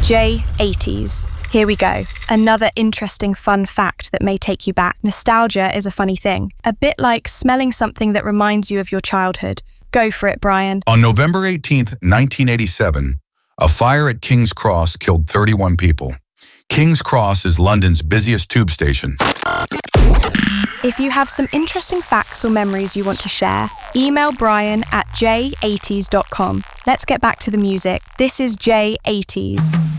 J80s. Here we go. Another interesting fun fact that may take you back. Nostalgia is a funny thing. A bit like smelling something that reminds you of your childhood. Go for it, Brian. On November 18th, 1987, a fire at King's Cross killed 31 people. King's Cross is London's busiest tube station. If you have some interesting facts or memories you want to share, email Brian at j80s.com. Let's get back to the music. This is J80s.